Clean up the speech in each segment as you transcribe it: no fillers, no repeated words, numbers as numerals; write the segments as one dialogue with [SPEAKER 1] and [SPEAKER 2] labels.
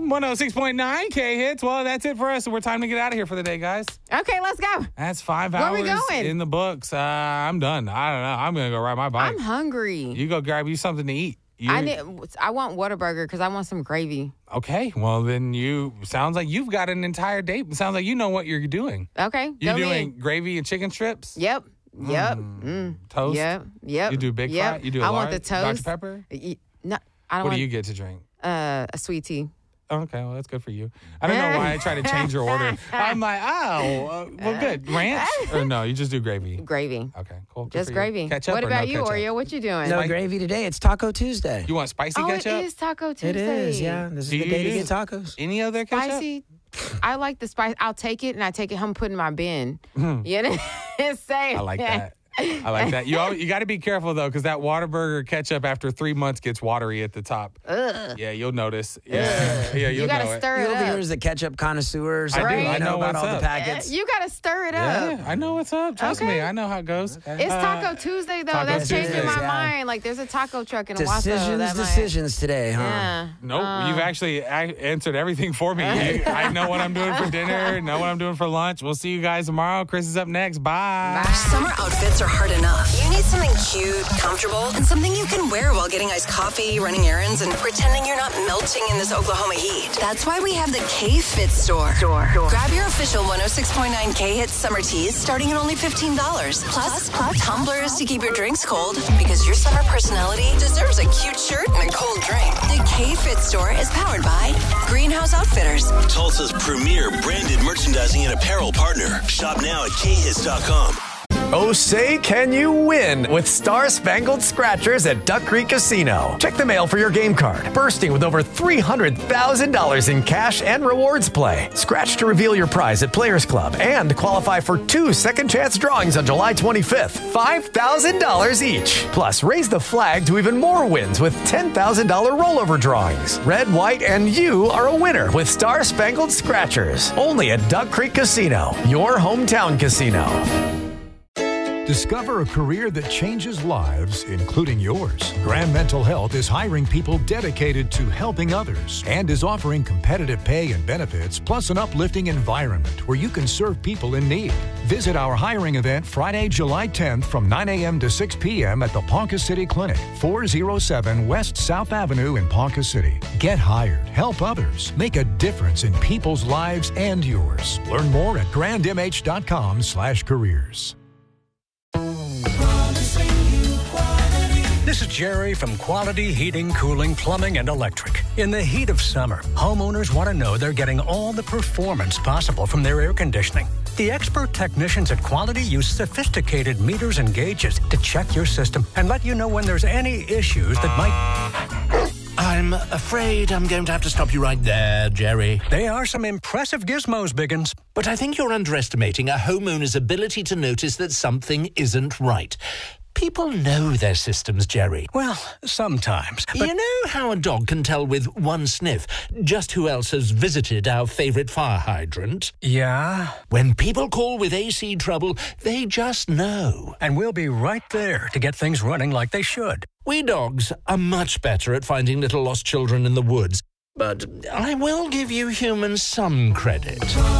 [SPEAKER 1] 106.9 K-Hits. Well, that's it for us. So we're time to get out of here for the day, guys.
[SPEAKER 2] Okay, let's go.
[SPEAKER 1] That's 5
[SPEAKER 2] Where
[SPEAKER 1] hours
[SPEAKER 2] we going?
[SPEAKER 1] in the books. I'm done. I don't know. I'm going to go ride my bike.
[SPEAKER 2] I'm hungry.
[SPEAKER 1] You go grab you something to eat.
[SPEAKER 2] I want Whataburger because I want some gravy.
[SPEAKER 1] Okay, well then sounds like you've got an entire date. It sounds like you know what you're doing.
[SPEAKER 2] Okay,
[SPEAKER 1] You're doing gravy and chicken strips?
[SPEAKER 2] Yep.
[SPEAKER 1] Toast?
[SPEAKER 2] Yep.
[SPEAKER 1] You do big fry? You do
[SPEAKER 2] I
[SPEAKER 1] a
[SPEAKER 2] want the
[SPEAKER 1] Dr.
[SPEAKER 2] toast.
[SPEAKER 1] Pepper?
[SPEAKER 2] No, I don't
[SPEAKER 1] What
[SPEAKER 2] want
[SPEAKER 1] do you get to drink?
[SPEAKER 2] a sweet tea.
[SPEAKER 1] Okay, well, that's good for you. I don't know why I try to change your order. I'm like, well, good. Ranch? Or no, you just do gravy?
[SPEAKER 2] Gravy.
[SPEAKER 1] Okay, cool. Good
[SPEAKER 2] Just
[SPEAKER 1] for
[SPEAKER 2] gravy.
[SPEAKER 1] You. Ketchup
[SPEAKER 2] What
[SPEAKER 1] or
[SPEAKER 2] about
[SPEAKER 1] no
[SPEAKER 2] you,
[SPEAKER 1] ketchup?
[SPEAKER 2] Oreo? What you doing?
[SPEAKER 3] No gravy today. It's Taco Tuesday.
[SPEAKER 1] You want spicy ketchup?
[SPEAKER 2] It is Taco Tuesday.
[SPEAKER 3] It is, yeah. This is the day to get tacos.
[SPEAKER 1] Any other ketchup?
[SPEAKER 2] Spicy. I like the spice. I'll take it and I take it home, put it in my bin. You know,
[SPEAKER 1] I like that. I like that. You got to be careful, though, because that Whataburger ketchup after 3 months gets watery at the top.
[SPEAKER 2] Ugh.
[SPEAKER 1] Yeah, you'll notice. Yeah, you'll
[SPEAKER 2] You got
[SPEAKER 1] know
[SPEAKER 2] to
[SPEAKER 1] it.
[SPEAKER 2] stir
[SPEAKER 3] You
[SPEAKER 2] it
[SPEAKER 3] over here
[SPEAKER 2] up.
[SPEAKER 3] is the ketchup connoisseur. So
[SPEAKER 1] I do.
[SPEAKER 3] you
[SPEAKER 1] I know
[SPEAKER 3] about
[SPEAKER 1] what's
[SPEAKER 3] all
[SPEAKER 1] up.
[SPEAKER 3] the packets.
[SPEAKER 2] You got to stir it up.
[SPEAKER 1] Yeah, I know what's up. Trust me. I know how it goes.
[SPEAKER 2] It's Taco Tuesday, though.
[SPEAKER 1] Taco
[SPEAKER 2] That's changing
[SPEAKER 1] Tuesday,
[SPEAKER 2] my
[SPEAKER 3] yeah.
[SPEAKER 2] mind. Like, there's a taco truck in Owasso.
[SPEAKER 3] Decisions today, huh?
[SPEAKER 2] Yeah.
[SPEAKER 1] Nope, you've actually answered everything for me. I know what I'm doing for dinner, know what I'm doing for lunch. We'll see you guys tomorrow. Chris is up next. Bye.
[SPEAKER 4] Summer outfits are hard enough. You need something cute, comfortable, and something you can wear while getting iced coffee, running errands, and pretending you're not melting in this Oklahoma heat. That's why we have the K-Fit store. Grab your official 106.9 K-Hits summer tees starting at only $15. Plus tumblers to keep your drinks cold, because your summer personality deserves a cute shirt and a cold drink. The K-Fit store is powered by Greenhouse Outfitters,
[SPEAKER 5] Tulsa's premier branded merchandising and apparel partner. Shop now at khits.com.
[SPEAKER 6] Oh, say, can you win with Star Spangled Scratchers at Duck Creek Casino? Check the mail for your game card, bursting with over $300,000 in cash and rewards play. Scratch to reveal your prize at Players Club and qualify for 2 second chance drawings on July 25th, $5,000 each. Plus, raise the flag to even more wins with $10,000 rollover drawings. Red, white, and you are a winner with Star Spangled Scratchers. Only at Duck Creek Casino, your hometown casino.
[SPEAKER 7] Discover a career that changes lives, including yours. Grand Mental Health is hiring people dedicated to helping others and is offering competitive pay and benefits, plus an uplifting environment where you can serve people in need. Visit our hiring event Friday, July 10th from 9 a.m. to 6 p.m. at the Ponca City Clinic, 407 West South Avenue in Ponca City. Get hired, help others, make a difference in people's lives and yours. Learn more at grandmh.com/careers.
[SPEAKER 8] This is Jerry from Quality Heating, Cooling, Plumbing, and Electric. In the heat of summer, homeowners want to know they're getting all the performance possible from their air conditioning. The expert technicians at Quality use sophisticated meters and gauges to check your system and let you know when there's any issues that might...
[SPEAKER 5] I'm afraid I'm going to have to stop you right there, Jerry.
[SPEAKER 8] They are some impressive gizmos, Biggins.
[SPEAKER 5] But I think you're underestimating a homeowner's ability to notice that something isn't right. People know their systems, Jerry.
[SPEAKER 8] Well, sometimes. But
[SPEAKER 5] you know how a dog can tell with one sniff just who else has visited our favorite fire hydrant?
[SPEAKER 8] Yeah?
[SPEAKER 5] When people call with AC trouble, they just know.
[SPEAKER 8] And we'll be right there to get things running like they should.
[SPEAKER 5] We dogs are much better at finding little lost children in the woods, but I will give you humans some credit.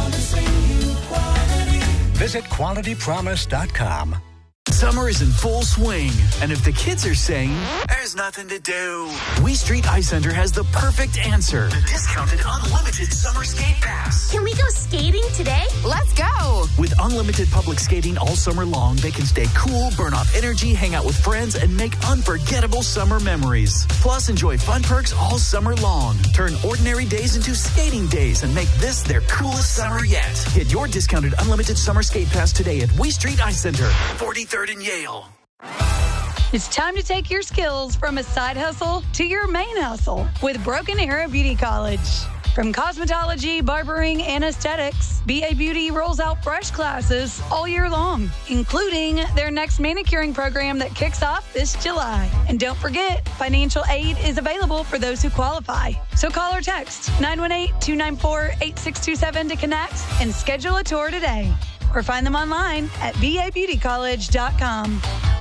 [SPEAKER 8] Visit QualityPromise.com.
[SPEAKER 9] Summer is in full swing, and if the kids are saying, there's nothing to do, We Street Ice Center has the perfect answer. The discounted unlimited summer skate pass.
[SPEAKER 10] Can we go skating today?
[SPEAKER 2] Let's go.
[SPEAKER 9] With unlimited public skating all summer long, they can stay cool, burn off energy, hang out with friends, and make unforgettable summer memories. Plus, enjoy fun perks all summer long. Turn ordinary days into skating days and make this their coolest summer yet. Get your discounted unlimited summer skate pass today at We Street Ice Center, 43rd in Yale.
[SPEAKER 11] It's time to take your skills from a side hustle to your main hustle with Broken Arrow Beauty College. From cosmetology, barbering, and aesthetics, BA Beauty rolls out fresh classes all year long, including their next manicuring program that kicks off this July. And don't forget, financial aid is available for those who qualify. So call or text 918-294-8627 to connect and schedule a tour today. Or find them online at babeautycollege.com.